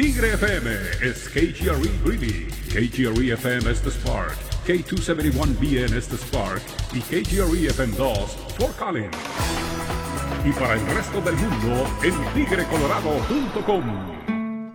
Tigre FM is KGRE Greeley, KGRE FM es The Spark, K271BN es The Spark y KGRE FM 2 Fort Collins. Y para el resto del mundo en tigrecolorado.com.